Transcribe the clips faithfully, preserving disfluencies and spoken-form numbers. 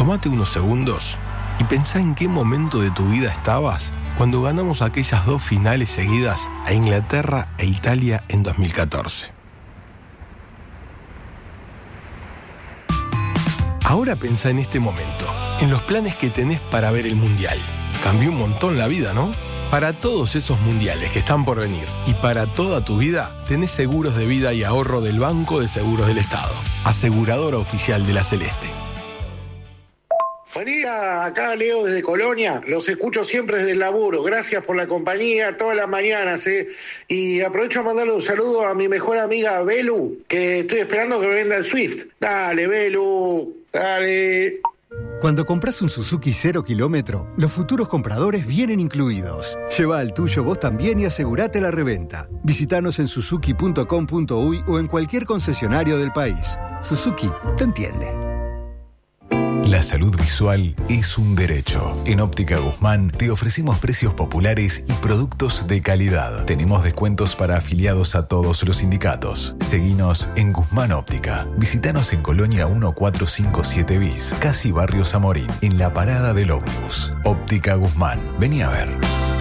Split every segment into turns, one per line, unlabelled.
Tómate unos segundos y pensá en qué momento de tu vida estabas cuando ganamos aquellas dos finales seguidas a Inglaterra e Italia en dos mil catorce. Ahora pensá en este momento, en los planes que tenés para ver el Mundial. Cambió un montón la vida, ¿no? Para todos esos mundiales que están por venir y para toda tu vida, tenés seguros de vida y ahorro del Banco de Seguros del Estado, aseguradora oficial de la Celeste.
Buen día, acá Leo desde Colonia, los escucho siempre desde el laburo, gracias por la compañía todas las mañanas, ¿eh? Y aprovecho a mandarle un saludo a mi mejor amiga Belu, que estoy esperando que me venda el Swift. Dale, Belu, dale.
Cuando compras un Suzuki cero kilómetro, los futuros compradores vienen incluidos. Lleva al tuyo vos también y asegurate la reventa. Visítanos en suzuki punto com punto uy o en cualquier concesionario del país. Suzuki te entiende.
La salud visual es un derecho. En Óptica Guzmán te ofrecemos precios populares y productos de calidad. Tenemos descuentos para afiliados a todos los sindicatos. Seguinos en Guzmán Óptica. Visítanos en Colonia mil cuatrocientos cincuenta y siete bis, casi Barrio Zamorín, en la parada del ómnibus. Óptica Guzmán. Vení a ver.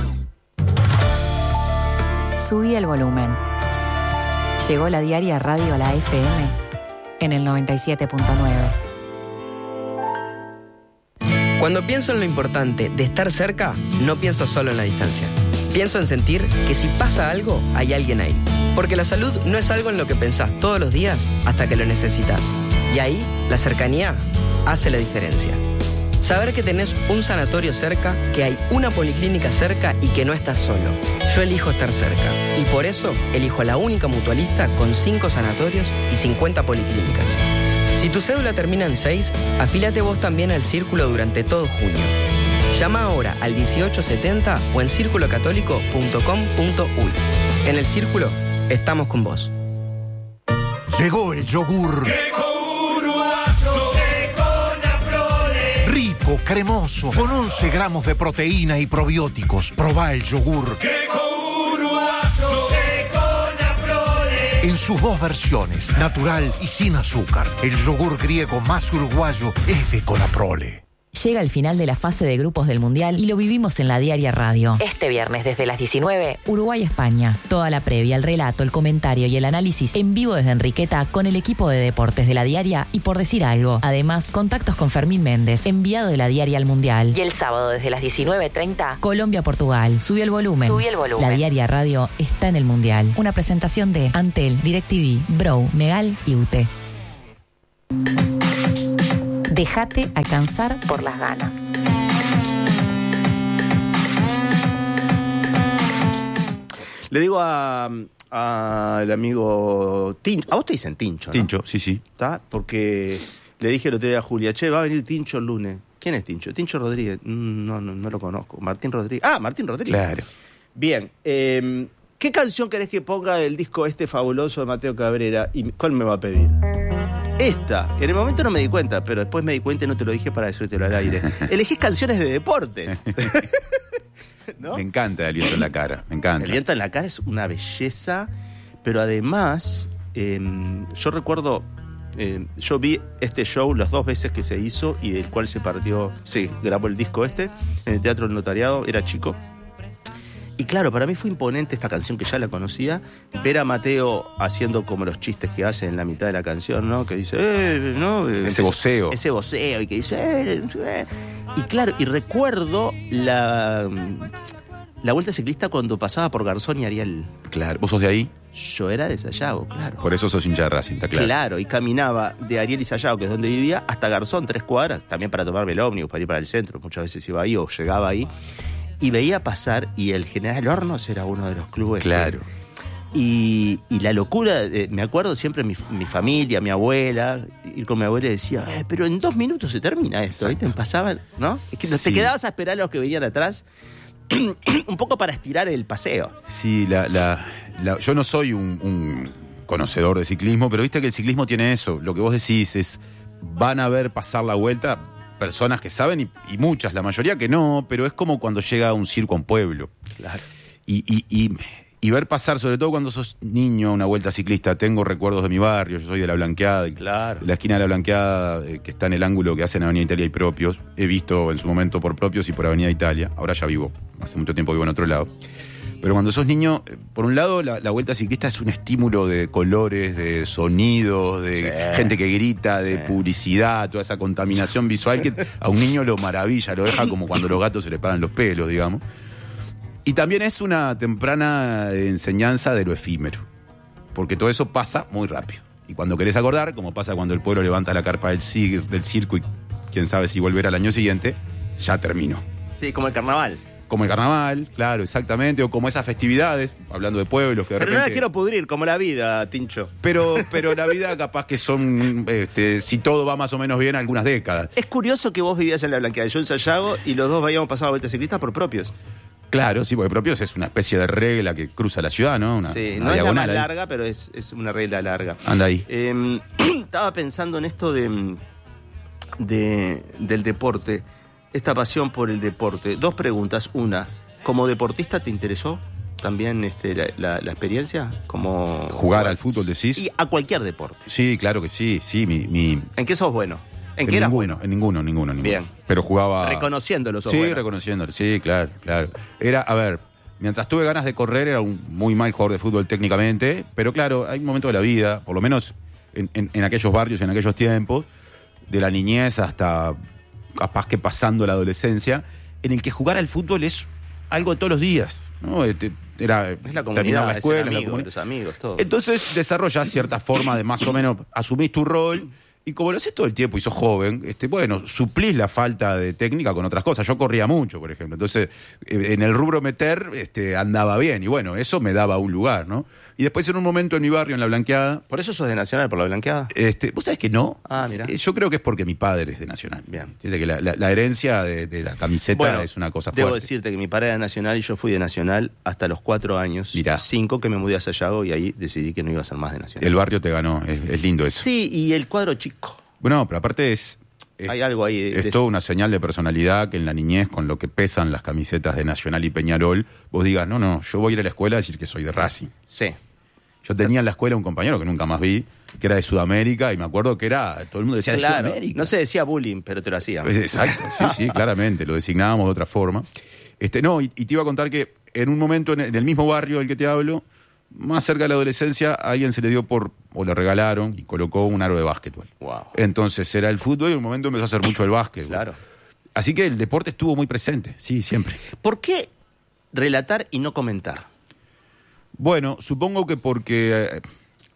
Subí el volumen. Llegó la diaria radio a la F M en el noventa y siete punto nueve.
Cuando pienso en lo importante de estar cerca, no pienso solo en la distancia. Pienso en sentir que si pasa algo, hay alguien ahí. Porque la salud no es algo en lo que pensás todos los días hasta que lo necesitas. Y ahí, la cercanía hace la diferencia. Saber que tenés un sanatorio cerca, que hay una policlínica cerca y que no estás solo. Yo elijo estar cerca. Y por eso, elijo la única mutualista con cinco sanatorios y cincuenta policlínicas. Si tu cédula termina en seis, afíliate vos también al Círculo durante todo junio. Llama ahora al dieciocho setenta o en círculo católico punto com punto uy. En el Círculo, estamos con vos.
Llegó el yogur. Rico, cremoso, con once gramos de proteína y probióticos. Probá el yogur. En sus dos versiones, natural y sin azúcar. El yogur griego más uruguayo es de Conaprole.
Llega el final de la fase de grupos del Mundial y lo vivimos en la Diaria Radio. Este viernes desde las diecinueve, Uruguay-España. Toda la previa, el relato, el comentario y el análisis en vivo desde Enriqueta con el equipo de deportes de la Diaria y Por Decir Algo. Además, contactos con Fermín Méndez, enviado de la Diaria al Mundial. Y el sábado desde las diecinueve treinta, Colombia-Portugal. Subí el volumen. Subí el volumen. La Diaria Radio está en el Mundial. Una presentación de Antel, DirecTV, Bro, Megal y U T E. Déjate alcanzar por las ganas.
Le digo a al amigo Tincho, a vos te dicen Tincho, ¿no?
Tincho, sí, sí.
¿Está? Porque le dije el otro día a Julia, che, va a venir Tincho el lunes. ¿Quién es Tincho? Tincho Rodríguez. No, no, no lo conozco. Martín Rodríguez. Ah, Martín Rodríguez.
Claro.
Bien. Eh, ¿Qué canción querés que ponga del disco este fabuloso de Mateo Cabrera? ¿Y cuál me va a pedir? Esta. En el momento no me di cuenta, pero después me di cuenta y no te lo dije para decírtelo al aire. Elegís canciones de deportes. ¿No?
Me encanta el aliento en la cara, me encanta.
El aliento en la cara es una belleza, pero además, eh, yo recuerdo, eh, yo vi este show las dos veces que se hizo y del cual se partió, se grabó el disco este, en el Teatro del Notariado, era chico. Y claro, para mí fue imponente esta canción que ya la conocía, ver a Mateo haciendo como los chistes que hace en la mitad de la canción, ¿no? Que dice, eh, ¿no?
Ese voceo.
Ese voceo, y que dice, eh, eh. Y claro, y recuerdo la, la vuelta ciclista cuando pasaba por Garzón y Ariel.
Claro, ¿vos sos de ahí?
Yo era de Sayago, claro.
Por eso sos hincha de Racing, está claro.
Claro, y caminaba de Ariel y Sayago, que es donde vivía, hasta Garzón, tres cuadras, también para tomarme el ómnibus, para ir para el centro. Muchas veces iba ahí o llegaba ahí. Y veía pasar, y el General Hornos era uno de los clubes.
Claro.
Que, y, y la locura, eh, me acuerdo siempre mi, mi familia, mi abuela, ir con mi abuela y decía, eh, pero en dos minutos se termina esto. Exacto. ¿Viste? Pasaban, ¿no? Es que sí. Te quedabas a esperar a los que venían atrás, un poco para estirar el paseo.
Sí, la, la, la, yo no soy un, un conocedor de ciclismo, pero viste que el ciclismo tiene eso. Lo que vos decís es, van a ver pasar la vuelta personas que saben y, y muchas, la mayoría que no, pero es como cuando llega un circo a un pueblo.
Claro.
Y, y, y, Y ver pasar, sobre todo cuando sos niño, una vuelta ciclista. Tengo recuerdos de mi barrio, yo soy de La Blanqueada.
Claro.
La esquina de La Blanqueada, eh, que está en el ángulo que hacen Avenida Italia y Propios. He visto en su momento por Propios y por Avenida Italia. Ahora ya vivo, hace mucho tiempo vivo en otro lado. Pero cuando sos niño, eh, por un lado, la, la vuelta ciclista es un estímulo de colores, de sonidos, de
Sí.
gente que grita, de
Sí.
publicidad, toda esa contaminación visual que a un niño lo maravilla, lo deja como cuando los gatos se le paran los pelos, digamos. Y también es una temprana enseñanza de lo efímero, porque todo eso pasa muy rápido. Y cuando querés acordar, como pasa cuando el pueblo levanta la carpa del, cir- del circo y quién sabe si volverá al año siguiente, ya terminó.
Sí, como el carnaval.
Como el carnaval, claro, exactamente, o como esas festividades, hablando de pueblos que de
Pero
repente...
no la quiero pudrir, como la vida, Tincho.
Pero, pero la vida capaz que son, este, si todo va más o menos bien, algunas décadas.
Es curioso que vos vivías en La Blanqueada, yo en Sayago, y los dos habíamos pasado vueltas ciclistas por Propios.
Claro, sí, porque Propios es una especie de regla que cruza la ciudad, ¿no? Una,
Sí,
una
no es la
diagonal
más
ahí.
larga, pero es, es una regla larga.
Anda ahí.
Eh, estaba pensando en esto de, de del deporte, esta pasión por el deporte. Dos preguntas. Una, ¿como deportista te interesó también este, la, la- la experiencia? Como
Jugar al fútbol, decís.
Y a cualquier deporte.
Sí, claro que sí, sí, mi... mi
¿En qué sos bueno? ¿En qué eras
ninguno,
bueno?
En ninguno, ninguno, ninguno.
Bien.
Pero jugaba...
Reconociéndolo sos
Sí,
bueno.
reconociéndolo, sí, claro, claro. Era, a ver, mientras tuve ganas de correr, era un muy mal jugador de fútbol técnicamente, pero claro, hay un momento de la vida, por lo menos en, en- en aquellos barrios, en aquellos tiempos, de la niñez hasta capaz que pasando la adolescencia, en el que jugar al fútbol es algo de todos los días, ¿no? Este, Era
Es la
terminar
comunidad,
la
es
escuela,
el
la
amigo,
comunidad.
los amigos, todo.
Entonces desarrollás cierta forma de más o menos asumís tu rol y como lo haces todo el tiempo y sos joven, este, bueno, suplís la falta de técnica con otras cosas. Yo corría mucho, por ejemplo. Entonces, eh, en el rubro meter este, andaba bien y bueno, eso me daba un lugar, ¿no? Y después en un momento en mi barrio, en La Blanqueada...
¿Por eso sos de Nacional, por La Blanqueada?
Este, ¿Vos sabés que no?
Ah, mira.
Eh, Yo creo que es porque mi padre es de Nacional.
Bien.
Entiende que la, la- la herencia de, de la camiseta
Bueno,
es una cosa
debo
fuerte.
decirte que mi padre era Nacional y yo fui de Nacional hasta los cuatro años.
Mirá.
Cinco que me mudé a Sayago y ahí decidí que no iba a ser más de Nacional.
El barrio te ganó, es, es lindo eso.
Sí, y el cuadro chico.
Bueno, pero aparte es... es-
Hay algo ahí. de-
Es
de-
toda una señal de personalidad que en la niñez, con lo que pesan las camisetas de Nacional y Peñarol, vos digas, no, no, yo voy a ir a la escuela a decir que soy de Racing.
Sí.
Yo tenía en la escuela un compañero que nunca más vi, que era de Sudamérica, y me acuerdo que era, todo el mundo decía de
Claro.
Sudamérica.
No se decía bullying, pero te lo hacían.
Pues, exacto, sí, sí, claramente, lo designábamos de otra forma. Este, no, y, y te iba a contar que en un momento en el, en el mismo barrio del que te hablo, más cerca de la adolescencia, a alguien se le dio por, o le regalaron, y colocó un aro de básquetbol.
Wow.
Entonces era el fútbol y en un momento empezó a hacer mucho el básquetbol.
Claro.
Así que el deporte estuvo muy presente, sí, siempre.
¿Por qué relatar y no comentar?
Bueno, supongo que porque... eh,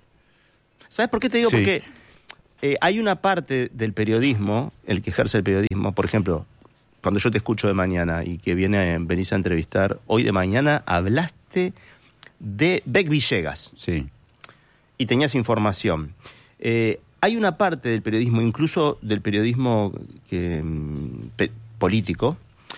¿Sabes por qué te digo?
Sí.
Porque eh, hay una parte del periodismo, el que ejerce el periodismo, por ejemplo, cuando yo te escucho de mañana y que viene, venís a entrevistar, hoy de mañana hablaste de Beck Villegas.
Sí.
Y tenías información. Eh, hay una parte del periodismo, incluso del periodismo que, mm, pe- político,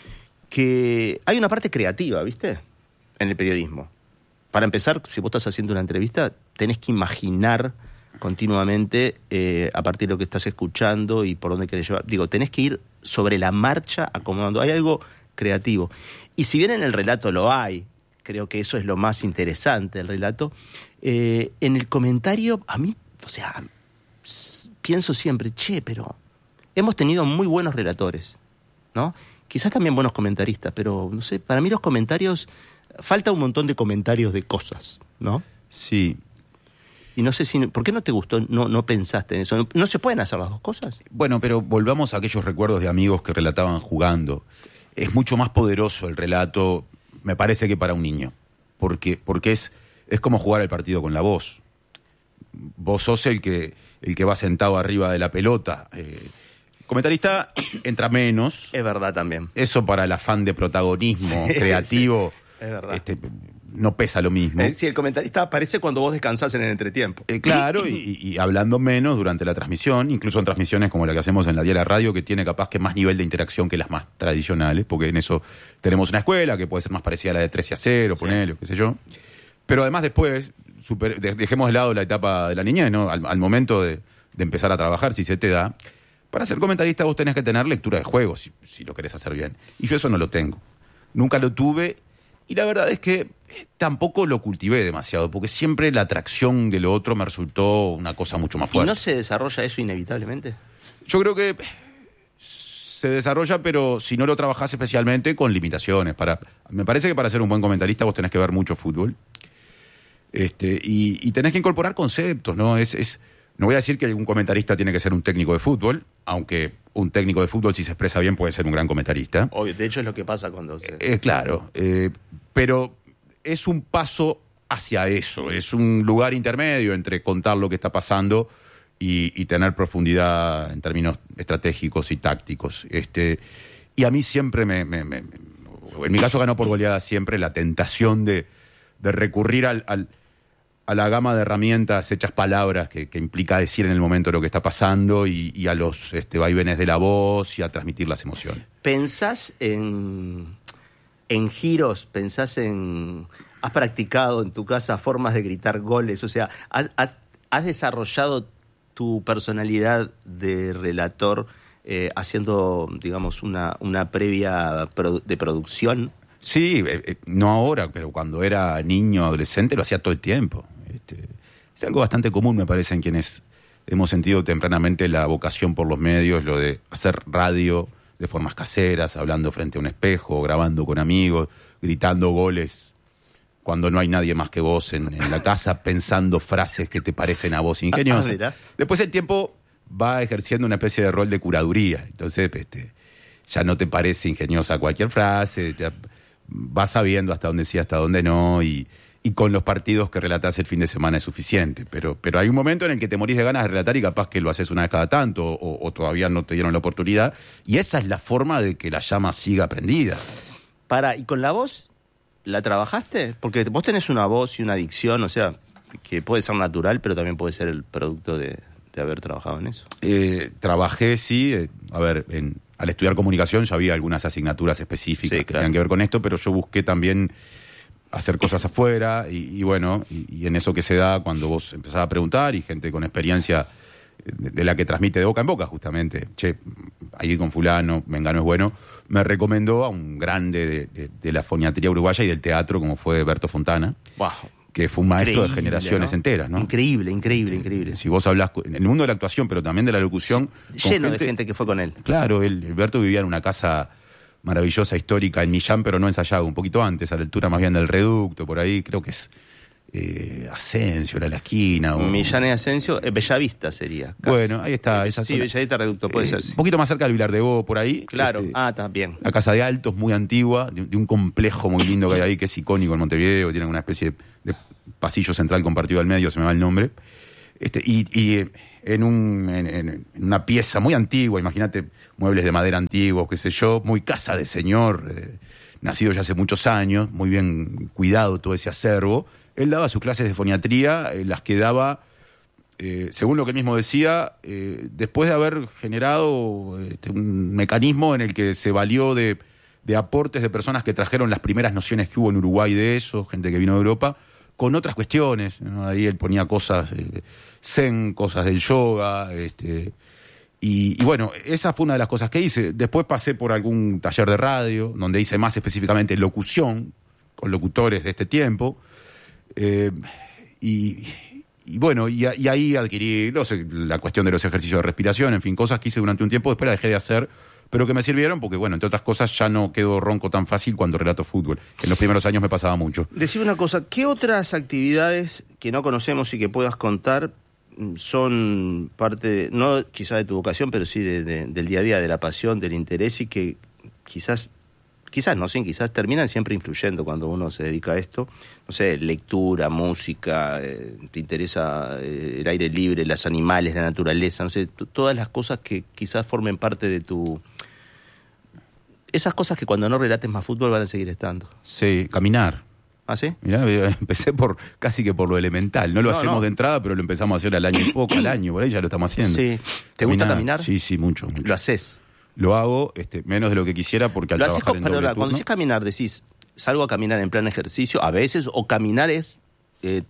que hay una parte creativa, ¿viste? En el periodismo. Para empezar, si vos estás haciendo una entrevista, tenés que imaginar continuamente eh, a partir de lo que estás escuchando y por dónde querés llevar. Digo, tenés que ir sobre la marcha acomodando. Hay algo creativo. Y si bien en el relato lo hay, creo que eso es lo más interesante del relato, eh, en el comentario, a mí, o sea, s- pienso siempre, che, pero hemos tenido muy buenos relatores, ¿no? Quizás también buenos comentaristas, pero, no sé, para mí los comentarios, falta un montón de comentarios de cosas, ¿no?
Sí.
Y no sé si, ¿por qué no te gustó, no, no pensaste en eso? ¿No, no se pueden hacer las dos cosas?
Bueno, pero volvamos a aquellos recuerdos de amigos que relataban jugando. Es mucho más poderoso el relato, me parece, que para un niño. Porque, porque es, es como jugar el partido con la voz. Vos sos el que, el que va sentado arriba de la pelota. Eh, comentarista entra menos.
Es verdad también.
Eso para el afán de protagonismo
Sí,
creativo
sí, es verdad.
este, no pesa lo mismo.
Eh, si el comentarista aparece cuando vos descansás en el entretiempo.
Eh, claro, y, y hablando menos durante la transmisión, incluso en transmisiones como la que hacemos en la Diaria Radio, que tiene capaz que más nivel de interacción que las más tradicionales, porque en eso tenemos una escuela que puede ser más parecida a la de trece a cero,
Sí.
ponele, qué sé yo. Pero además después, super- de- dejemos de lado la etapa de la niñez, ¿no? Al, al momento de, de empezar a trabajar, si se te da, para ser comentarista vos tenés que tener lectura de juegos, si, si lo querés hacer bien. Y yo eso no lo tengo. Nunca lo tuve Y la verdad es que tampoco lo cultivé demasiado, porque siempre la atracción de lo otro me resultó una cosa mucho más fuerte.
¿Y no se desarrolla eso inevitablemente?
Yo creo que se desarrolla, pero si no lo trabajás especialmente con limitaciones. Para, me parece que para ser un buen comentarista vos tenés que ver mucho fútbol. Este, y, y tenés que incorporar conceptos, ¿no? Es, es, no voy a decir que un comentarista tiene que ser un técnico de fútbol, aunque un técnico de fútbol, si se expresa bien, puede ser un gran comentarista.
Obvio, de hecho es lo que pasa cuando se...
Eh, claro, eh, pero es un paso hacia eso, es un lugar intermedio entre contar lo que está pasando y, y tener profundidad en términos estratégicos y tácticos. Este, y a mí siempre me, me, me... En mi caso ganó por goleada siempre la tentación de, de recurrir al... al a la gama de herramientas hechas palabras que, que implica decir en el momento lo que está pasando y, y a los este, vaivenes de la voz y a transmitir las emociones.
¿Pensás en, en giros? ¿Pensás en... ¿Has practicado en tu casa formas de gritar goles? O sea, ¿has, has, has desarrollado tu personalidad de relator eh, haciendo, digamos, una, una previa produ- de producción?
Sí, eh, no ahora, pero cuando era niño, adolescente, lo hacía todo el tiempo. Este, es algo bastante común, me parece, en quienes hemos sentido tempranamente la vocación por los medios, lo de hacer radio de formas caseras, hablando frente a un espejo, grabando con amigos, gritando goles cuando no hay nadie más que vos en, en la casa, pensando frases que te parecen a vos ingeniosas.
Ah,
Después el tiempo va ejerciendo una especie de rol de curaduría, entonces este, ya no te parece ingeniosa cualquier frase, ya vas sabiendo hasta dónde sí, hasta dónde no, y, y con los partidos que relatás el fin de semana es suficiente. Pero, pero hay un momento en el que te morís de ganas de relatar y capaz que lo haces una vez cada tanto, o, o todavía no te dieron la oportunidad, y esa es la forma de que la llama siga prendida.
Para, ¿y con la voz la trabajaste? Porque vos tenés una voz y una dicción, o sea, que puede ser natural, pero también puede ser el producto de, de haber trabajado en eso.
Eh, trabajé, sí, eh, a ver, en... Al estudiar comunicación ya había algunas asignaturas específicas sí, que claro. tenían que ver con esto, pero yo busqué también hacer cosas afuera y, y bueno, y, y en eso que se da cuando vos empezás a preguntar y gente con experiencia de, de la que transmite de boca en boca justamente, che, ahí con fulano, Mengano es bueno, me recomendó a un grande de, de, de la foniatría uruguaya y del teatro como fue Berto Fontana.
Wow.
Que fue un maestro
Increíble,
de generaciones
¿no?
enteras, ¿no?
Increíble, increíble, increíble.
Si vos hablás en el mundo de la actuación, pero también de la locución...
Sí, lleno gente, de gente que fue con él.
Claro, él, Alberto vivía en una casa maravillosa, histórica, en Millán, pero no en Sayago, un poquito antes, a la altura más bien del Reducto, por ahí, creo que es eh, Asensio, era la esquina. O...
Millán y Asensio, eh, Bellavista sería. Casi.
Bueno, ahí está. Esa
sí,
zona.
Bellavista, Reducto, puede
eh,
ser. Sí.
Un poquito más cerca del Vilar de Bo, por ahí.
Claro,
este,
ah, también.
La Casa de Altos, muy antigua, de, de un complejo muy lindo que hay ahí, que es icónico en Montevideo, tiene una especie de, de pasillo central compartido al medio, se me va el nombre. Este, y, y en, un, en, en una pieza muy antigua, imagínate, muebles de madera antiguos, qué sé yo, muy casa de señor, eh, nacido ya hace muchos años, muy bien cuidado todo ese acervo. Él daba sus clases de foniatría, eh, las que daba, eh, según lo que él mismo decía, eh, después de haber generado este, un mecanismo en el que se valió de, de aportes de personas que trajeron las primeras nociones que hubo en Uruguay de eso, gente que vino de Europa, con otras cuestiones, ¿no? Ahí él ponía cosas eh, zen, cosas del yoga, este, y, y bueno, esa fue una de las cosas que hice. Después pasé por algún taller de radio, donde hice más específicamente locución, con locutores de este tiempo, eh, y, y bueno, y, y ahí adquirí no sé, la cuestión de los ejercicios de respiración, en fin, cosas que hice durante un tiempo, después la dejé de hacer, pero que me sirvieron porque, bueno, entre otras cosas, ya no quedo ronco tan fácil cuando relato fútbol. En los primeros años me pasaba mucho.
Decime una cosa, ¿qué otras actividades que no conocemos y que puedas contar son parte, de, no quizás de tu vocación, pero sí de, de, del día a día, de la pasión, del interés y que quizás, quizás no sé, quizás terminan siempre influyendo cuando uno se dedica a esto? No sé, lectura, música, eh, te interesa eh, el aire libre, los animales, la naturaleza, no sé, t- todas las cosas que quizás formen parte de tu... Esas cosas que cuando no relates más fútbol van a seguir estando.
Sí, caminar.
¿Ah, sí?
Mirá, empecé por casi que por lo elemental. No lo no, hacemos no. de entrada, pero lo empezamos a hacer al año y poco, al año, por ahí ya lo estamos haciendo.
Sí. ¿Te caminar, gusta caminar?
Sí, sí, mucho, mucho.
¿Lo haces?
Lo hago, este, menos de lo que quisiera, porque al
lo
trabajar
haces,
en
pero
doble
ahora,
turno...
Cuando decís caminar, decís, salgo a caminar en plan ejercicio, a veces, o caminar es... Eh,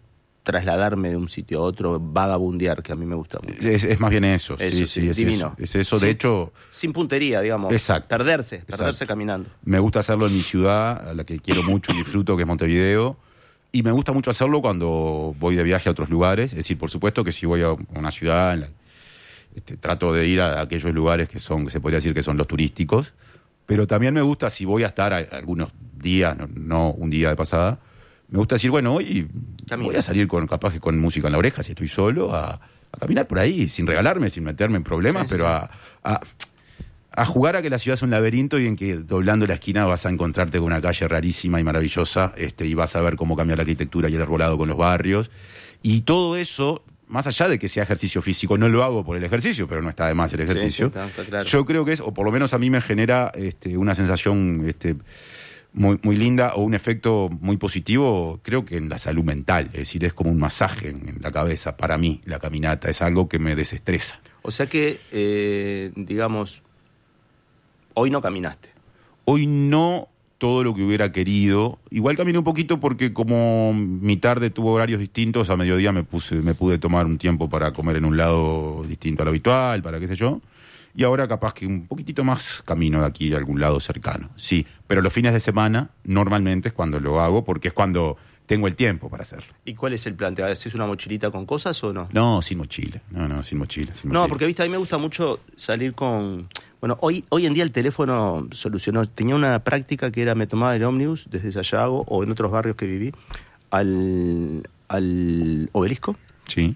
trasladarme de un sitio a otro, vagabundear, que a mí me gusta mucho.
Es, es más bien eso,
eso
sí,
sí,
sí, es
divino.
eso. Es eso,
Sí,
de hecho...
Sin puntería, digamos.
Exacto.
Perderse, perderse
Exacto.
caminando.
Me gusta hacerlo en mi ciudad, a la que quiero mucho y disfruto, que es Montevideo. Y me gusta mucho hacerlo cuando voy de viaje a otros lugares. Es decir, por supuesto que si voy a una ciudad, en la, este, trato de ir a aquellos lugares que son, se podría decir que son los turísticos. Pero también me gusta, si voy a estar a, a algunos días, no, no un día de pasada, me gusta decir, bueno, hoy Camino. voy a salir con capaz que con música en la oreja, si estoy solo, a, a caminar por ahí, sin regalarme, sin meterme en problemas, sí, pero sí, sí. A, a, a jugar a que la ciudad es un laberinto y en que doblando la esquina vas a encontrarte con una calle rarísima y maravillosa, este, y vas a ver cómo cambia la arquitectura y el arbolado con los barrios. Y todo eso, más allá de que sea ejercicio físico, no lo hago por el ejercicio, pero no está de más el ejercicio. Sí, sí, está, está claro. Yo creo que es, o por lo menos a mí me genera este, una sensación este, muy, muy linda o un efecto muy positivo, creo que en la salud mental. Es decir, es como un masaje en, en la cabeza. Para mí, la caminata es algo que me desestresa.
O sea que, eh, digamos, hoy no caminaste.
Hoy no todo lo que hubiera querido. Igual caminé un poquito porque como mi tarde tuvo horarios distintos, a mediodía me puse, me pude tomar un tiempo para comer en un lado distinto al habitual, para qué sé yo. Y ahora capaz que un poquitito más camino de aquí a algún lado cercano. Sí, pero los fines de semana normalmente es cuando lo hago porque es cuando tengo el tiempo para hacerlo.
¿Y cuál es el plan? ¿Te haces una mochilita con cosas o no?
No, sin mochila. No, no, sin mochila. Sin mochila.
No, porque viste, a mí me gusta mucho salir con... Bueno, hoy, hoy en día el teléfono solucionó. Tenía una práctica que era, me tomaba el ómnibus desde Sayago o en otros barrios que viví, al, al Obelisco.
Sí.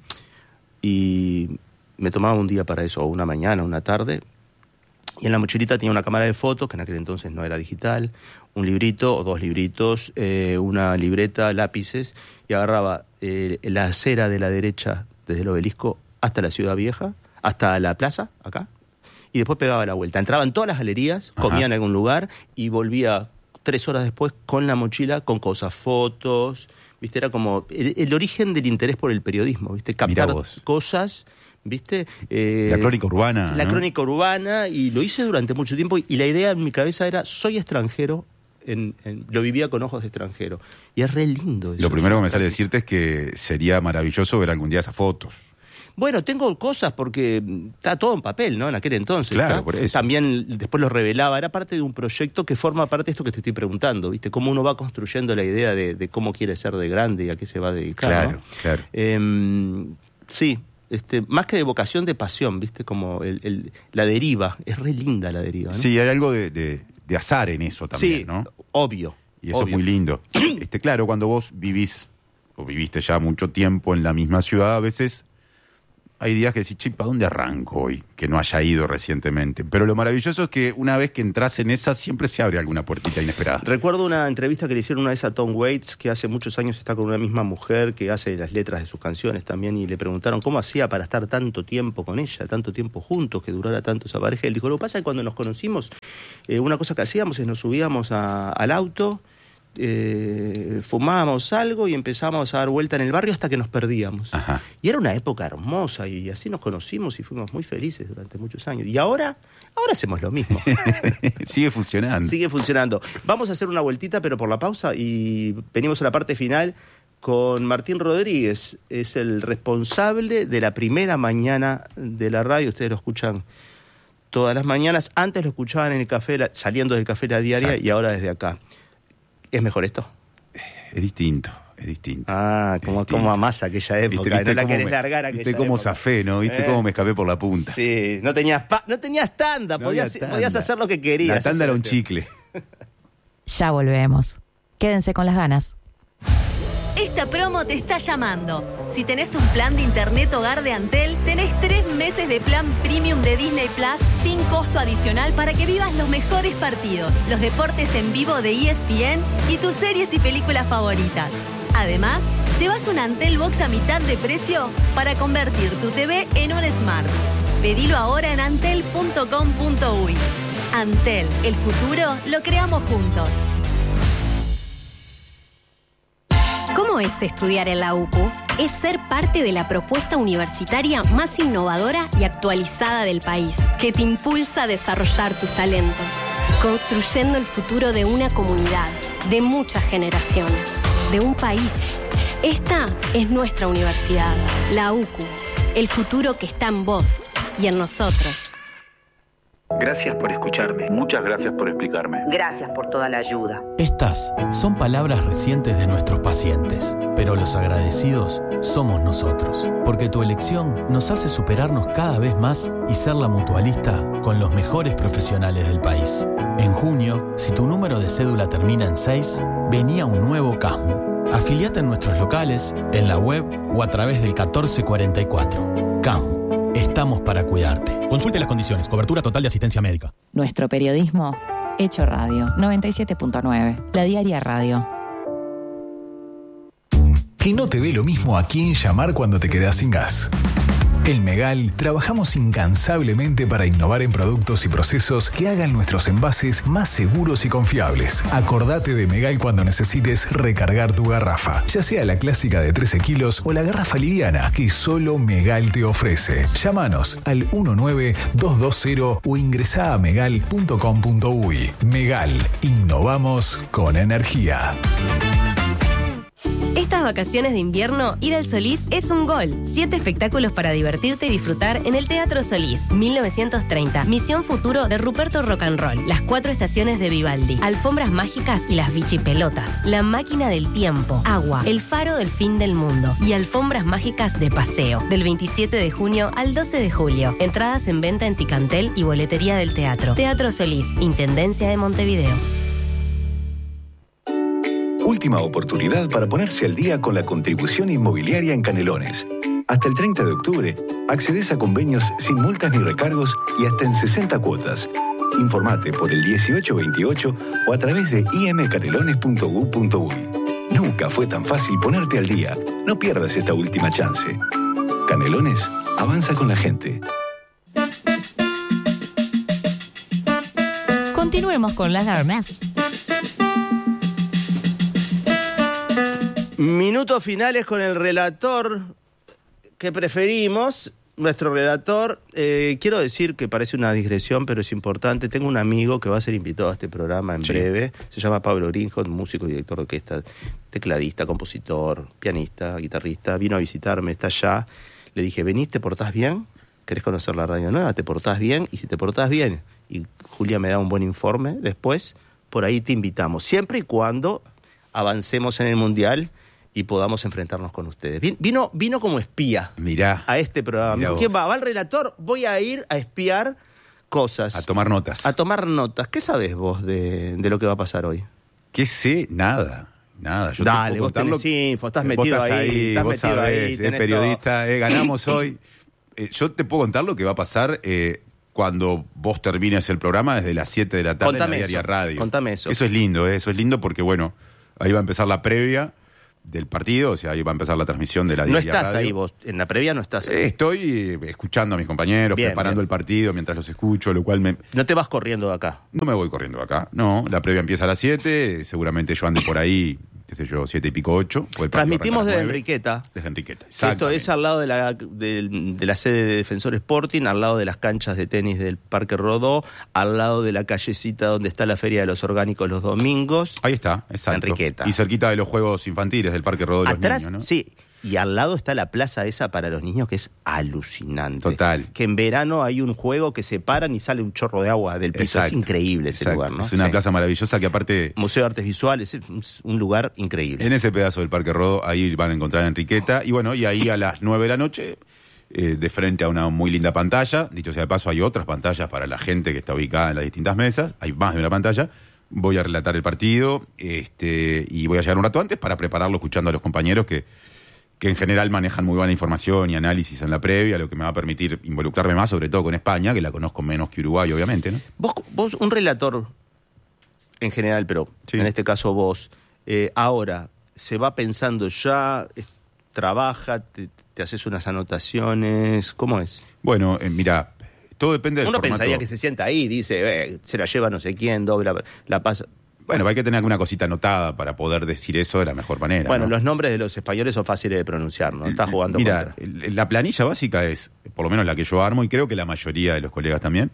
Y me tomaba un día para eso, o una mañana, una tarde. Y en la mochilita tenía una cámara de fotos, que en aquel entonces no era digital, un librito o dos libritos, eh, una libreta, lápices, y agarraba eh, la acera de la derecha desde el Obelisco hasta la Ciudad Vieja, hasta la plaza, acá, y después pegaba la vuelta. Entraba en todas las galerías, comía Ajá. en algún lugar y volvía tres horas después con la mochila, con cosas, fotos, ¿viste? Era como el, el origen del interés por el periodismo, ¿viste? Captar cosas, ¿viste? Eh,
la crónica urbana.
La
¿no?
crónica urbana, y lo hice durante mucho tiempo, y la idea en mi cabeza era, soy extranjero, en, en, lo vivía con ojos de extranjero. Y es re lindo eso.
Lo primero que me sale decirte es que sería maravilloso ver algún día esas fotos.
Bueno, tengo cosas porque está todo en papel, ¿no? En aquel entonces.
Claro, por eso.
También después lo revelaba. Era parte de un proyecto que forma parte de esto que te estoy preguntando, ¿viste? Cómo uno va construyendo la idea de, de cómo quiere ser de grande y a qué se va a dedicar,
Claro,
¿no?
claro.
Eh, sí, este, más que de vocación, de pasión, ¿viste? Como el, el, la deriva. Es re linda la deriva, ¿no?
Sí, hay algo de, de, de azar en eso también,
sí,
¿no?
obvio.
Y eso
obvio.
es muy lindo. Este, claro, cuando vos vivís, o viviste ya mucho tiempo en la misma ciudad, a veces hay días que decís, che, ¿para dónde arranco hoy? Que no haya ido recientemente. Pero lo maravilloso es que una vez que entras en esa, siempre se abre alguna puertita inesperada.
Recuerdo una entrevista que le hicieron una vez a Tom Waits, que hace muchos años está con una misma mujer que hace las letras de sus canciones también, y le preguntaron cómo hacía para estar tanto tiempo con ella, tanto tiempo juntos, que durara tanto esa pareja. Él dijo, lo que pasa es que cuando nos conocimos, eh, una cosa que hacíamos es nos subíamos a, al auto, Eh, fumábamos algo y empezábamos a dar vuelta en el barrio hasta que nos perdíamos.
Ajá.
Y era una época hermosa y así nos conocimos y fuimos muy felices durante muchos años. Y ahora, ahora hacemos lo mismo.
Sigue funcionando.
Sigue funcionando. Vamos a hacer una vueltita, pero por la pausa, y venimos a la parte final con Martín Rodríguez. Es el responsable de la primera mañana de la radio. Ustedes lo escuchan todas las mañanas. Antes lo escuchaban en el café, saliendo del Café La Diaria. Exacto. Y ahora desde acá. ¿Es mejor esto?
Es distinto, es distinto.
Ah, como, como amasa aquella época.
¿Viste, viste
no la querés
me,
largar aquella
Viste cómo
época.
zafé, ¿no? Viste
¿Eh?
cómo me escapé por la punta.
Sí, no tenías, pa no tenías tanda,
no
podías,
tanda.
podías hacer lo que querías.
La tanda era un chicle.
Ya volvemos. Quédense con las ganas.
Esta promo te está llamando. Si tenés un plan de internet hogar de Antel, tenés tres meses de plan premium de Disney Plus sin costo adicional para que vivas los mejores partidos, los deportes en vivo de E S P N y tus series y películas favoritas. Además, llevas un Antel Box a mitad de precio para convertir tu T V en un Smart. Pedilo ahora en antel punto com punto uy. Antel, el futuro lo creamos juntos.
¿Cómo es estudiar en la U C U? Es ser parte de la propuesta universitaria más innovadora y actualizada del país, que te impulsa a desarrollar tus talentos, construyendo el futuro de una comunidad, de muchas generaciones, de un país. Esta es nuestra universidad, la U C U. El futuro que está en vos y en nosotros.
Gracias por escucharme.
Muchas gracias por explicarme.
Gracias por toda la ayuda.
Estas son palabras recientes de nuestros pacientes, pero los agradecidos somos nosotros, porque tu elección nos hace superarnos cada vez más y ser la mutualista con los mejores profesionales del país. En junio, si tu número de cédula termina en seis, venía un nuevo CASMU. Afiliate en nuestros locales, en la web o a través del catorce cuarenta y cuatro. CASMU. Estamos para cuidarte. Consulte las condiciones. Cobertura total de asistencia médica.
Nuestro periodismo hecho radio. noventa y siete punto nueve. La Diaria Radio.
Que no te dé lo mismo a quién llamar cuando te quedás sin gas. En Megal trabajamos incansablemente para innovar en productos y procesos que hagan nuestros envases más seguros y confiables. Acordate de Megal cuando necesites recargar tu garrafa, ya sea la clásica de trece kilos o la garrafa liviana que solo Megal te ofrece. Llámanos al uno nueve dos dos cero o ingresá a megal punto com punto uy. Megal, innovamos con energía.
Estas vacaciones de invierno, ir al Solís es un gol. Siete espectáculos para divertirte y disfrutar en el Teatro Solís. mil novecientos treinta. Misión Futuro de Ruperto Rock and Roll. Las cuatro estaciones de Vivaldi. Alfombras mágicas y las bichipelotas. La máquina del tiempo. Agua. El faro del fin del mundo. Y alfombras mágicas de paseo. Del veintisiete de junio al doce de julio. Entradas en venta en Ticantel y boletería del teatro. Teatro Solís. Intendencia de Montevideo.
Última oportunidad para ponerse al día con la contribución inmobiliaria en Canelones. Hasta el treinta de octubre, accedes a convenios sin multas ni recargos y hasta en sesenta cuotas. Informate por el dieciocho veintiocho o a través de i m canelones punto u punto uy. Nunca fue tan fácil ponerte al día. No pierdas esta última chance. Canelones avanza con la gente.
Continuemos con las alarmas.
Minutos finales con el relator que preferimos. Nuestro relator, eh, quiero decir que parece una digresión, pero es importante. Tengo un amigo que va a ser invitado a este programa en sí. breve. Se llama Pablo Greenhot, músico y director de orquesta, tecladista, compositor, pianista, guitarrista. Vino a visitarme, está allá. Le dije, vení, ¿te portás bien? ¿Querés conocer la radio nueva? ¿Te portás bien? Y si te portás bien, y Julia me da un buen informe después, por ahí te invitamos. Siempre y cuando avancemos en el Mundial y podamos enfrentarnos con ustedes. Vino, vino como espía
mirá,
a este programa.
Mirá
¿Quién va? Va el relator, voy a ir a espiar cosas.
A tomar notas.
A tomar notas. ¿Qué sabés vos de, de lo que va a pasar hoy?
¿Qué sé? Nada. Nada. Yo
Dale, vos tenés lo... info, estás metido
estás
ahí,
ahí.
Estás
vos
metido
sabés,
ahí.
Es periodista, eh, ganamos hoy. Eh, yo te puedo contar lo que va a pasar eh, cuando vos termines el programa desde las siete de la tarde
Contame
en la Diaria
eso,
Radio.
Contame eso.
Eso es lindo, eh, eso es lindo porque, bueno, ahí va a empezar la previa del partido, o sea, ahí va a empezar la transmisión de la Diaria Radio.
No estás ahí vos, en la previa no estás ahí.
Eh, estoy escuchando a mis compañeros, bien, preparando bien. el partido mientras los escucho, lo cual me...
¿No te vas corriendo de acá?
No me voy corriendo de acá, no. La previa empieza a las siete, seguramente yo ande por ahí, qué sé yo, siete y pico, ocho.
Transmitimos desde Enriqueta.
Desde Enriqueta,
Esto es al lado de la, de, de la sede de Defensor Sporting, al lado de las canchas de tenis del Parque Rodó, al lado de la callecita donde está la Feria de los Orgánicos los domingos.
Ahí está, exacto.
Enriqueta.
Y cerquita de los Juegos Infantiles del Parque Rodó de los
Atrás,
niños, ¿no?
Sí. Y al lado está la plaza esa para los niños, que es alucinante.
Total.
Que en verano hay un juego que se paran y sale un chorro de agua del piso. Exacto. Es increíble ese Exacto. lugar, ¿no?
Es una sí. plaza maravillosa que aparte...
Museo de Artes Visuales, es un lugar increíble.
En ese pedazo del Parque Rodó, ahí van a encontrar a Enriqueta. Y bueno, y ahí a las nueve de la noche, eh, de frente a una muy linda pantalla, dicho sea de paso, hay otras pantallas para la gente que está ubicada en las distintas mesas, hay más de una pantalla. Voy a relatar el partido este, y voy a llegar un rato antes para prepararlo escuchando a los compañeros que... que en general manejan muy buena información y análisis en la previa, lo que me va a permitir involucrarme más, sobre todo con España, que la conozco menos que Uruguay, obviamente, ¿no?
Vos, vos un relator en general, pero sí. en este caso vos, eh, ahora, ¿se va pensando ya, eh, trabaja, te, te haces unas anotaciones? ¿Cómo es?
Bueno, eh, mira, todo depende del
Uno
formato.
pensaría que se sienta ahí, dice, eh, se la lleva no sé quién, dobla, la pasa...
Bueno, hay que tener alguna cosita anotada para poder decir eso de la mejor manera.
Bueno,
¿no?
Los nombres de los españoles son fáciles de pronunciar, ¿no? Estás jugando
Mira,
contra.
La planilla básica es, por lo menos la que yo armo, y creo que la mayoría de los colegas también,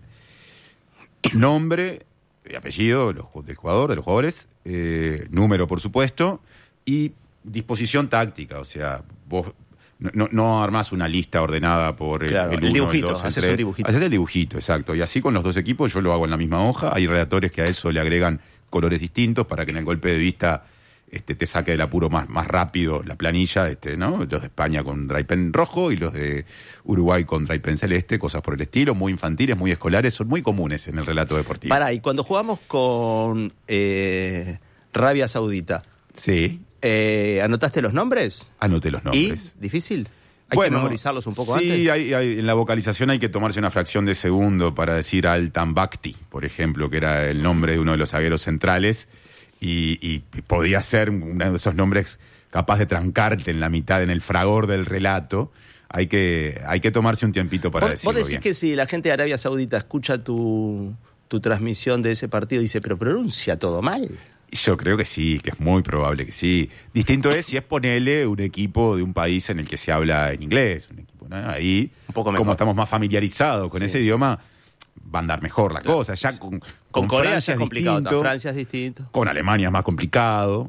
nombre y apellido los, del jugador, de los jugadores, eh, número, por supuesto, y disposición táctica, o sea, vos no, no, no armás una lista ordenada por el,
claro,
el,
el
uno,
dibujito,
el dos, el
haces
tres.
un dibujito.
Haces el dibujito, exacto. Y así con los dos equipos yo lo hago en la misma hoja. Hay redactores que a eso le agregan colores distintos para que en el golpe de vista este, te saque del apuro más, más rápido la planilla, este, ¿no? Los de España con dry pen rojo y los de Uruguay con dry pen celeste, cosas por el estilo, muy infantiles, muy escolares, son muy comunes en el relato deportivo.
Pará, y cuando jugamos con eh, Arabia Saudita,
sí.
eh, ¿anotaste los nombres?
Anoté los nombres.
¿Y? ¿Difícil? ¿Hay
bueno,
que memorizarlos un poco
sí,
antes?
Sí, hay, hay, en la vocalización hay que tomarse una fracción de segundo para decir Altan Bakhti, por ejemplo, que era el nombre de uno de los zagueros centrales, y, y podía ser uno de esos nombres capaz de trancarte en la mitad, en el fragor del relato. Hay que, hay que tomarse un tiempito para
¿Vos,
decirlo
vos decís
bien.
que si la gente de Arabia Saudita escucha tu, tu transmisión de ese partido, dice, pero pronuncia todo mal?
Yo creo que sí, que es muy probable que sí. Distinto es si es ponerle un equipo de un país en el que se habla en inglés. Un equipo, ¿no? Ahí,
un poco
como estamos más familiarizados con
sí,
ese
sí.
idioma, va a andar mejor la
claro.
cosa. Ya con,
Con,
con
Corea
Francia
es
es
complicado,
distinto,
Francia es distinto.
con Alemania es más complicado.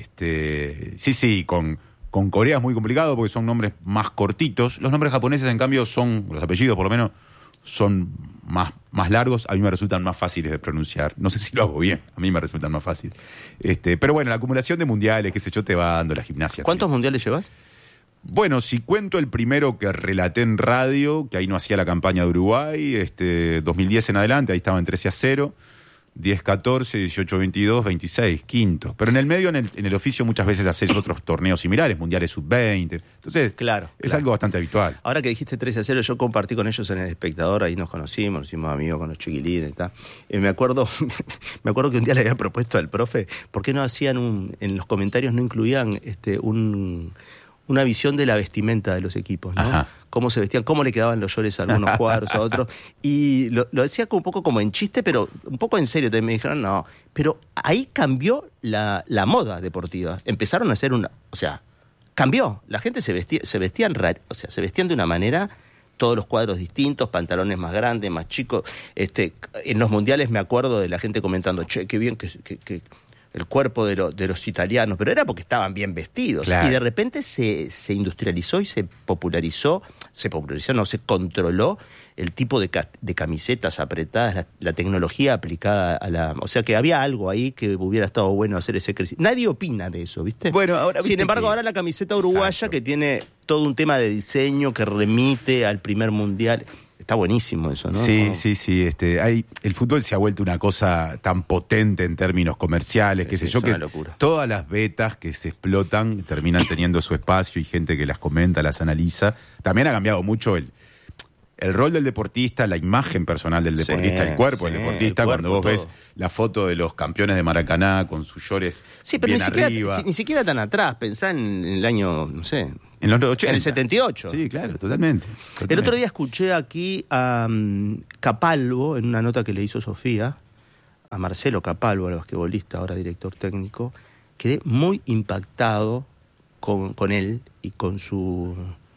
Este, sí, sí, con, con Corea es muy complicado porque son nombres más cortitos. Los nombres japoneses, en cambio, son, los apellidos por lo menos, son más, más largos. A mí me resultan más fáciles de pronunciar. No sé si lo hago bien, a mí me resultan más fáciles. Este, pero bueno, la acumulación de mundiales, qué sé yo, te va dando la gimnasia.
¿Cuántos
también.
mundiales llevas?
Bueno, si cuento el primero que relaté en radio, que ahí no hacía la campaña de Uruguay, este, dos mil diez en adelante, ahí estaba en trece a cero, diez catorce, dieciocho veintidós, veintiséis, quinto. Pero en el medio, en el, en el oficio, muchas veces haces otros torneos similares, mundiales sub veinte. Entonces,
claro,
es
claro.
algo bastante habitual.
Ahora que dijiste trece a cero, yo compartí con ellos en El Espectador, ahí nos conocimos, nos hicimos amigos con los chiquilines y tal. Eh, me acuerdo me acuerdo que un día le había propuesto al profe, ¿por qué no hacían un, en los comentarios no incluían este un... una visión de la vestimenta de los equipos, ¿no?
Ajá.
Cómo se vestían, cómo le quedaban los llores a algunos cuadros, a otros. Y lo, lo decía como un poco como en chiste, pero un poco en serio. También me dijeron, no. Pero ahí cambió la, la moda deportiva. Empezaron a hacer una... O sea, cambió. La gente se vestía, se vestían rar, o sea, se vestían de una manera... Todos los cuadros distintos, pantalones más grandes, más chicos. Este, en los mundiales me acuerdo de la gente comentando, che, qué bien que... que, que el cuerpo de, lo, de los italianos, pero era porque estaban bien vestidos.
Claro.
Y de repente se, se industrializó y se popularizó, se popularizó, no, se controló el tipo de, ca, de camisetas apretadas, la, la tecnología aplicada a la... O sea que había algo ahí que hubiera estado bueno hacer ese crecimiento. Nadie opina de eso, ¿viste?
Bueno, ahora...
Sin embargo, que... ahora la camiseta uruguaya, exacto, que tiene todo un tema de diseño que remite al primer mundial... Está buenísimo eso, ¿no?
Sí,
Como...
sí, sí. Este, hay, el fútbol se ha vuelto una cosa tan potente en términos comerciales, sí, qué sé sí, yo, que todas las betas que se explotan terminan teniendo su espacio y gente que las comenta, las analiza. También ha cambiado mucho el, el rol del deportista, la imagen personal del deportista, sí, el cuerpo sí, del deportista. Cuerpo, cuando vos todo. ves la foto de los campeones de Maracaná con sus llores
sí, pero
bien
ni siquiera,
arriba.
Si, ni siquiera tan atrás. Pensá en el año, no sé...
En los ochenta.
En el setenta y ocho.
Sí, claro, totalmente, totalmente.
El otro día escuché aquí a um, Capalvo, en una nota que le hizo Sofía, a Marcelo Capalvo, el basquetbolista, ahora director técnico. Quedé muy impactado con, con él y con su,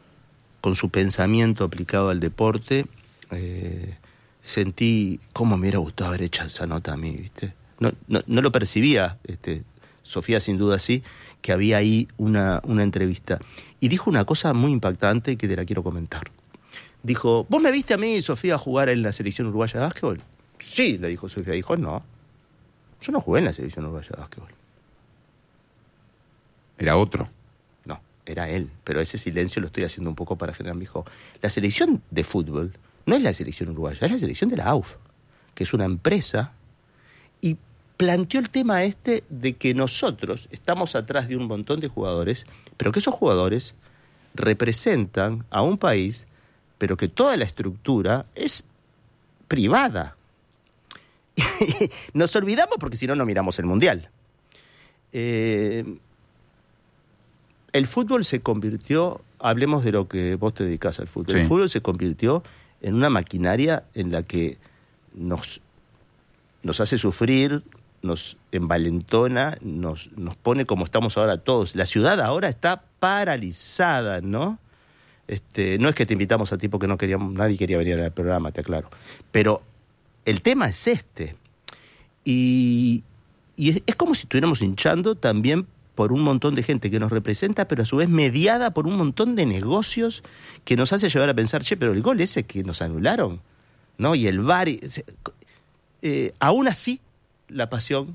con su pensamiento aplicado al deporte. Eh, sentí cómo me hubiera gustado haber hecho esa nota a mí, ¿viste? No, no, no lo percibía, este, Sofía sin duda sí, que había ahí una, una entrevista. Y dijo una cosa muy impactante que te la quiero comentar. Dijo, ¿vos me viste a mí, Sofía, jugar en la selección uruguaya de básquetbol? Sí, le dijo Sofía. Dijo, no, yo no jugué en la selección uruguaya de básquetbol.
¿Era otro?
No, era él. Pero ese silencio lo estoy haciendo un poco para generar. Me dijo, la selección de fútbol no es la selección uruguaya, es la selección de la A U F, que es una empresa, y planteó el tema este de que nosotros estamos atrás de un montón de jugadores, pero que esos jugadores representan a un país, pero que toda la estructura es privada. Nos olvidamos porque si no, no miramos el Mundial. Eh, el fútbol se convirtió, hablemos de lo que vos te dedicás al fútbol, sí. El fútbol se convirtió en una maquinaria en la que nos, nos hace sufrir, nos envalentona, nos, nos pone como estamos ahora todos. La ciudad ahora está paralizada, ¿no? Este, no es que te invitamos a ti porque no queríamos, nadie quería venir al programa, te aclaro. Pero el tema es este. Y, y es, es como si estuviéramos hinchando también por un montón de gente que nos representa, pero a su vez mediada por un montón de negocios que nos hace llevar a pensar, che, pero el gol ese que nos anularon, ¿no? Y el V A R, eh, aún así, la pasión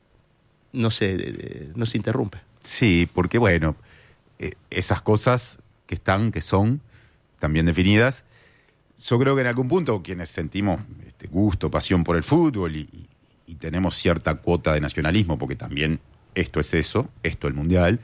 no se, eh, no se interrumpe.
Sí, porque bueno, eh, esas cosas que están, que son tan bien definidas, yo creo que en algún punto quienes sentimos este gusto, pasión por el fútbol y, y, y tenemos cierta cuota de nacionalismo, porque también esto es eso, esto el Mundial,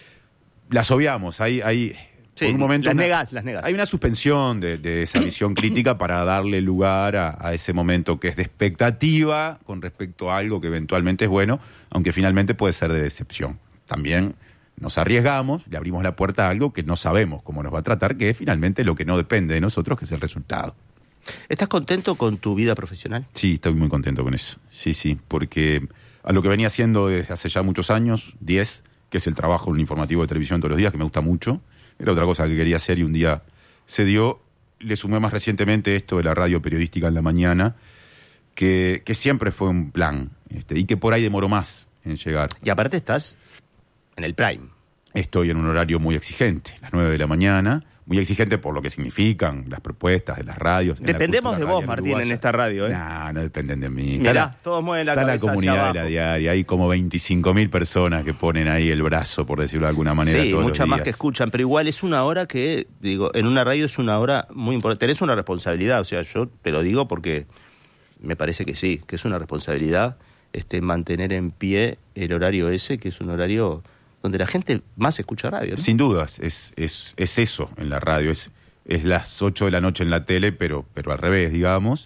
las obviamos, hay, hay
sí,
por un momento
las
una,
negás, las negás.
Hay una suspensión de, de esa visión crítica para darle lugar a, a ese momento que es de expectativa con respecto a algo que eventualmente es bueno, aunque finalmente puede ser de decepción. También nos arriesgamos, le abrimos la puerta a algo que no sabemos cómo nos va a tratar, que es finalmente lo que no depende de nosotros, que es el resultado.
¿Estás contento con tu vida profesional?
Sí, estoy muy contento con eso. Sí, sí, porque a lo que venía haciendo desde hace ya muchos años, diez, que es el trabajo en un informativo de televisión todos los días, que me gusta mucho, era otra cosa que quería hacer y un día se dio. Le sumé más recientemente esto de la radio periodística en la mañana, que, que siempre fue un plan, este, y que por ahí demoró más en llegar.
Y aparte estás en el prime.
Estoy en un horario muy exigente, las nueve de la mañana, muy exigente por lo que significan las propuestas de las radios.
Dependemos de vos, Martín, en esta radio, ¿eh?
No, no dependen de mí.
Mirá,
la,
todos mueven la
cabeza.
cabeza
Está la comunidad
hacia
de la diaria, hay como veinticinco mil personas que ponen ahí el brazo, por decirlo de alguna manera,
sí,
todos
muchas
los
más
días.
que escuchan, pero igual es una hora que, digo, en una radio es una hora muy importante. Tenés una responsabilidad, o sea, yo te lo digo porque me parece que sí, que es una responsabilidad este, mantener en pie el horario ese, que es un horario donde la gente más escucha radio, ¿no?
Sin dudas, es, es, es eso en la radio, es, es las ocho de la noche en la tele, pero, pero al revés, digamos.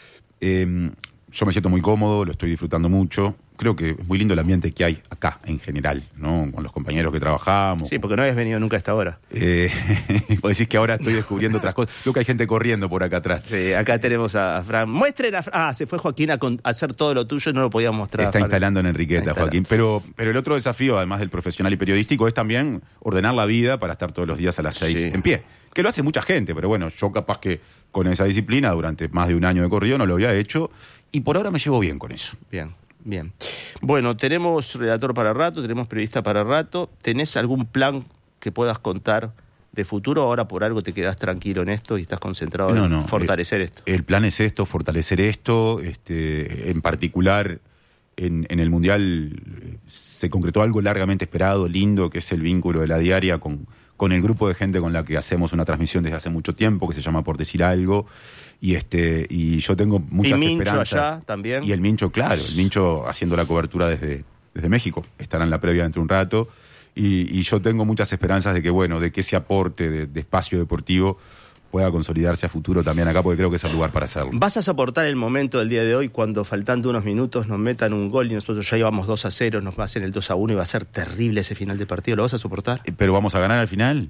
Eh, yo me siento muy cómodo, lo estoy disfrutando mucho. Creo que es muy lindo el ambiente que hay acá, en general, ¿no? Con los compañeros que trabajamos.
Sí, porque no habías venido nunca a esta hora.
Eh, vos decís que ahora estoy descubriendo otras cosas. Creo que hay gente corriendo por acá atrás.
Sí, acá tenemos a Fran. Muestren a Fran. Ah, se fue Joaquín a, con, a hacer todo lo tuyo y no lo podíamos mostrar.
Está
Fran.
instalando en Enriqueta,
Está
Joaquín. Pero, pero el otro desafío, además del profesional y periodístico, es también ordenar la vida para estar todos los días a las seis
Sí.
en pie. Que lo hace mucha gente, pero bueno, yo capaz que con esa disciplina durante más de un año de corrido no lo había hecho y por ahora me llevo bien con eso.
Bien. Bien. Bueno, tenemos relator para rato, tenemos periodista para rato. ¿Tenés algún plan que puedas contar de futuro? Ahora por algo te quedás tranquilo en esto y estás concentrado
No,
en
no,
fortalecer
el,
esto.
El plan es esto, fortalecer esto. Este, en particular, en, en el Mundial se concretó algo largamente esperado, lindo, que es el vínculo de la diaria con, con el grupo de gente con la que hacemos una transmisión desde hace mucho tiempo, que se llama Por Decir Algo. Y este y yo tengo muchas
y Mincho
esperanzas.
allá también.
Y el Mincho, claro, el Mincho haciendo la cobertura desde, desde México. Estará en la previa dentro de un rato. Y, y yo tengo muchas esperanzas de que, bueno, de que ese aporte de, de espacio deportivo pueda consolidarse a futuro también acá, porque creo que es el lugar para hacerlo.
¿Vas a soportar el momento del día de hoy cuando faltando unos minutos nos metan un gol y nosotros ya íbamos dos a cero, nos va a hacer el dos a uno y va a ser terrible ese final de partido? ¿Lo vas a soportar?
¿Pero vamos a ganar al final?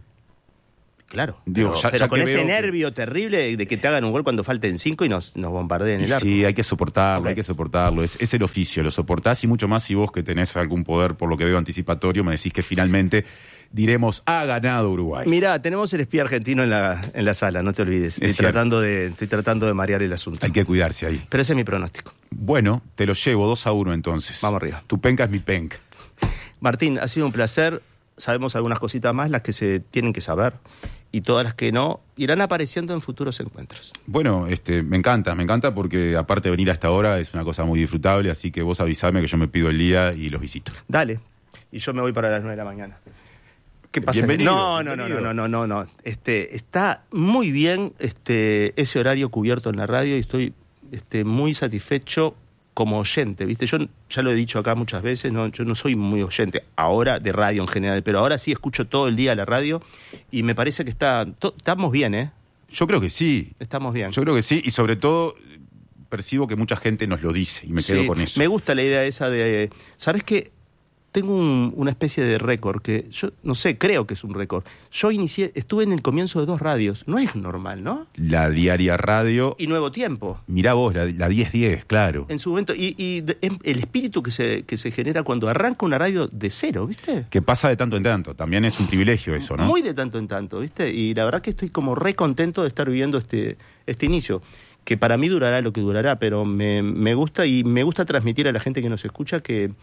Claro,
Digo,
pero,
ya,
pero
ya
con
que
ese
veo
nervio que... terrible de que te hagan un gol cuando falten cinco y nos, nos bombardeen el arco.
Sí, hay que soportarlo,
Okay.
hay que soportarlo. Es, es el oficio, lo soportás y mucho más si vos que tenés algún poder, por lo que veo anticipatorio, me decís que finalmente diremos, ha ganado Uruguay.
Mirá, tenemos el espía argentino en la, en la sala, no te olvides. Estoy tratando, de, estoy tratando de marear el asunto.
Hay que cuidarse ahí.
Pero ese es mi pronóstico.
Bueno, te lo llevo dos a uno entonces.
Vamos arriba.
Tu penca es mi penca.
Martín, ha sido un placer. Sabemos algunas cositas más, las que se tienen que saber. Y todas las que no, irán apareciendo en futuros encuentros.
Bueno, este, me encanta, me encanta porque aparte de venir a esta hora es una cosa muy disfrutable, así que vos avisame que yo me pido el día y los visito.
Dale, y yo me voy para las nueve de la mañana. ¿Qué pasa?
Bienvenido,
no, no, no, no, no, no, no, no. Este, está muy bien este, ese horario cubierto en la radio y estoy este, muy satisfecho como oyente, ¿viste? Yo ya lo he dicho acá muchas veces, no, yo no soy muy oyente ahora de radio en general, pero ahora sí escucho todo el día la radio y me parece que está to, estamos bien, ¿eh?
Yo creo que sí.
Estamos bien.
Yo creo que sí, y sobre todo percibo que mucha gente nos lo dice y me quedo
Sí,
con eso.
Me gusta la idea esa de... ¿Sabes qué? Tengo un, una especie de récord que yo no sé, creo que es un récord. Yo inicié, estuve en el comienzo de dos radios. No es normal, ¿no?
La Diaria Radio.
Y Nuevo Tiempo.
Mirá vos, la, la diez diez, claro.
En su momento. Y, y de, el espíritu que se, que se genera cuando arranca una radio de cero, ¿viste?
Que pasa de tanto en tanto. También es un privilegio eso, ¿no?
Muy de tanto en tanto, ¿viste? Y la verdad que estoy como re contento de estar viviendo este, este inicio. Que para mí durará lo que durará, pero me, me gusta y me gusta transmitir a la gente que nos escucha que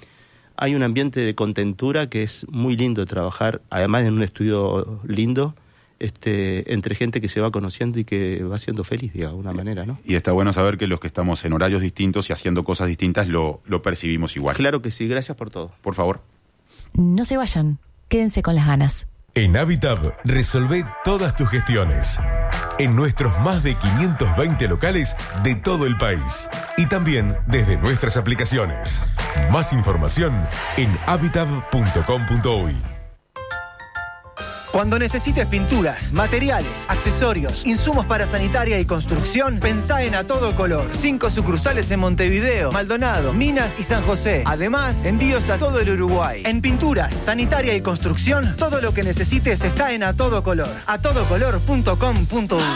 hay un ambiente de contentura que es muy lindo trabajar, además en un estudio lindo, este, entre gente que se va conociendo y que va siendo feliz de alguna manera, ¿no?
Y está bueno saber que los que estamos en horarios distintos y haciendo cosas distintas lo, lo percibimos igual.
Claro que sí, gracias por todo.
Por favor.
No se vayan, quédense con las ganas.
En Habitab, resolvé todas tus gestiones. En nuestros más de quinientos veinte locales de todo el país. Y también desde nuestras aplicaciones. Más información en habitab punto com punto uy.
Cuando necesites pinturas, materiales, accesorios, insumos para sanitaria y construcción, pensá en A Todo Color. Cinco sucursales en Montevideo, Maldonado, Minas y San José. Además, envíos a todo el Uruguay. En pinturas, sanitaria y construcción, todo lo que necesites está en A Todo Color. a todo color punto com punto uy.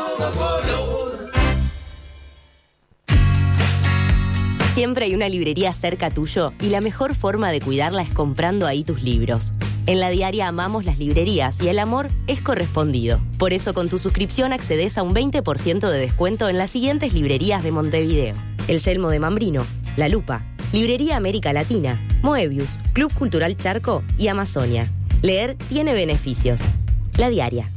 Siempre hay una librería cerca tuyo y la mejor forma de cuidarla es comprando ahí tus libros. En La Diaria amamos las librerías y el amor es correspondido. Por eso con tu suscripción accedes a un veinte por ciento de descuento en las siguientes librerías de Montevideo. El Yelmo de Mambrino, La Lupa, Librería América Latina, Moebius, Club Cultural Charco y Amazonia. Leer tiene beneficios. La Diaria.